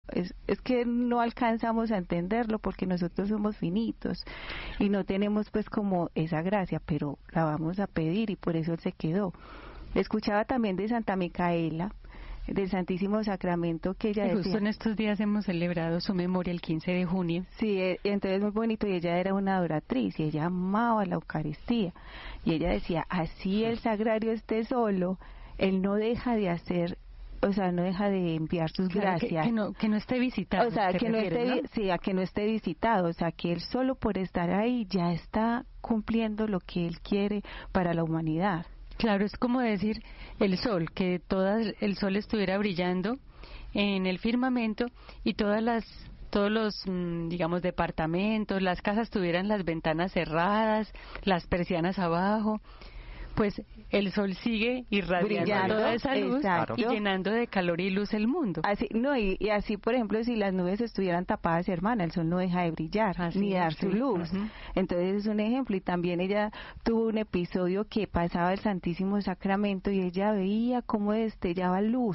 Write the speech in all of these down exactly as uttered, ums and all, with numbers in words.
es, es que no alcanzamos a entenderlo porque nosotros somos finitos y no tenemos pues como esa gracia, pero la vamos a pedir y por eso él se quedó. Escuchaba también de Santa Micaela, del Santísimo Sacramento, que ella y decía... Justo en estos días hemos celebrado su memoria el quince de junio. Sí, entonces muy bonito, y ella era una adoratriz, y ella amaba la Eucaristía, y ella decía, así el sagrario esté solo, él no deja de hacer, o sea, no deja de enviar sus claro, gracias. Que, que, no, que no esté visitado. O sea, que no esté, ¿no? sí, a que no esté visitado, o sea, que él solo por estar ahí ya está cumpliendo lo que él quiere para la humanidad. Claro, es como decir el sol, que toda, el sol estuviera brillando en el firmamento y todas las, todos los, digamos, departamentos, las casas tuvieran las ventanas cerradas, las persianas abajo. Pues el sol sigue irradiando brillando, toda esa luz, exacto, y llenando de calor y luz el mundo. Así, no, y, y así, por ejemplo, si las nubes estuvieran tapadas, hermana, el sol no deja de brillar, así ni dar su sí, luz. Uh-huh. Entonces es un ejemplo, y también ella tuvo un episodio que pasaba el Santísimo Sacramento y ella veía cómo destellaba luz.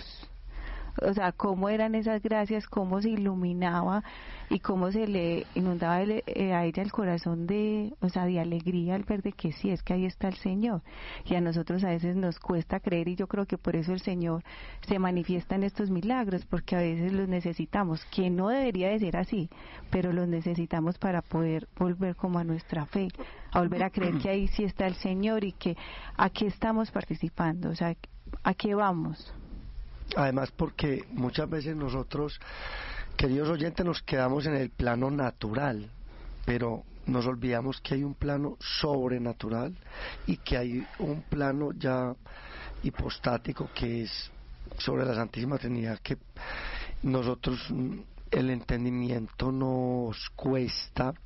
O sea, cómo eran esas gracias, cómo se iluminaba y cómo se le inundaba el, eh, a ella el corazón de, o sea, de alegría al ver de que sí, es que ahí está el Señor. Y a nosotros a veces nos cuesta creer, y yo creo que por eso el Señor se manifiesta en estos milagros, porque a veces los necesitamos, que no debería de ser así, pero los necesitamos para poder volver como a nuestra fe, a volver a creer que ahí sí está el Señor y que aquí estamos participando, o sea, ¿a qué vamos? Además, porque muchas veces nosotros, queridos oyentes, nos quedamos en el plano natural, pero nos olvidamos que hay un plano sobrenatural y que hay un plano ya hipostático que es sobre la Santísima Trinidad, que nosotros, el entendimiento nos cuesta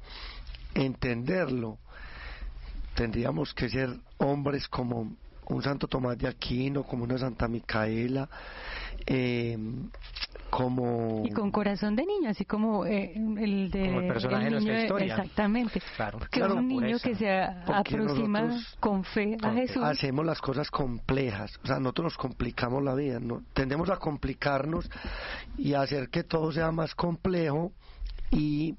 entenderlo. Tendríamos que ser hombres como un Santo Tomás de Aquino, como una Santa Micaela, eh, como... Y con corazón de niño, así como eh, el de... Como el personaje el de niño, nuestra historia. Exactamente. Claro, que claro, un niño pureza. que se aproxima con fe a Jesús. Hacemos las cosas complejas, o sea, nosotros nos complicamos la vida, ¿no? Tendemos a complicarnos y a hacer que todo sea más complejo, y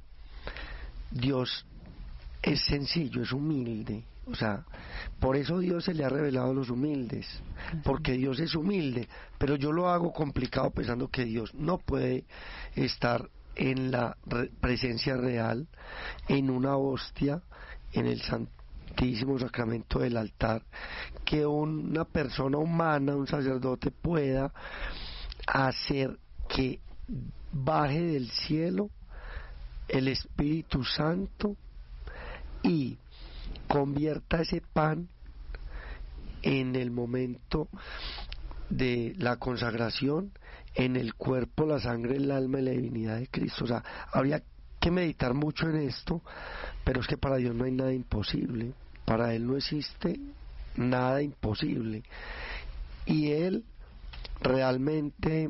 Dios es sencillo, es humilde. O sea, por eso Dios se le ha revelado a los humildes, porque Dios es humilde, pero yo lo hago complicado pensando que Dios no puede estar en la re- presencia real, en una hostia, en el Santísimo Sacramento del altar, que una persona humana, un sacerdote, pueda hacer que baje del cielo el Espíritu Santo y convierta ese pan en el momento de la consagración en el cuerpo, la sangre, el alma y la divinidad de Cristo. O sea, habría que meditar mucho en esto, pero es que para Dios no hay nada imposible, para Él no existe nada imposible, y Él realmente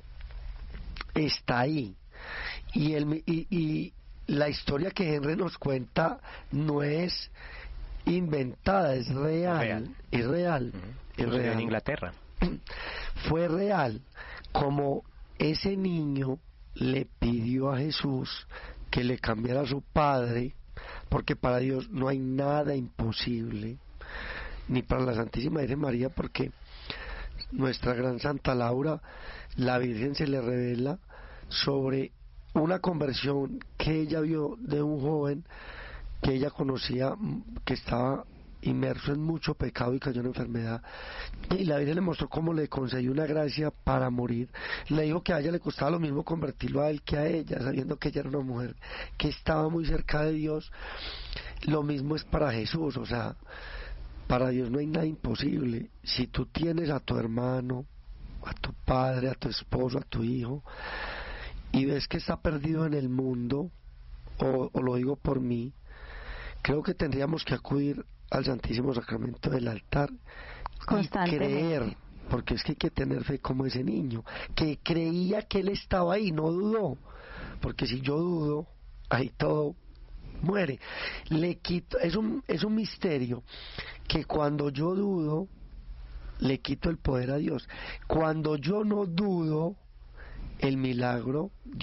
está ahí. Y, él, y, y la historia que Henry nos cuenta no es inventada, es real, real. es real, uh-huh. es real. En Inglaterra fue real, como ese niño le pidió a Jesús que le cambiara a su padre, porque para Dios no hay nada imposible, ni para la Santísima Virgen María, porque nuestra gran Santa Laura, la Virgen se le revela sobre una conversión que ella vio de un joven que ella conocía, que estaba inmerso en mucho pecado y cayó en enfermedad, y la Virgen le mostró cómo le concedió una gracia para morir. Le dijo que a ella le costaba lo mismo convertirlo a él que a ella, sabiendo que ella era una mujer que estaba muy cerca de Dios. Lo mismo es para Jesús, o sea, para Dios no hay nada imposible. Si tú tienes a tu hermano, a tu padre, a tu esposo, a tu hijo, y ves que está perdido en el mundo, o, o lo digo por mí, creo que tendríamos que acudir al Santísimo Sacramento del altar y creer, porque es que hay que tener fe como ese niño, que creía que él estaba ahí, no dudó, porque si yo dudo, ahí todo muere. Le quito, es un, es un misterio que cuando yo dudo, le quito el poder a Dios. Cuando yo no dudo, el milagro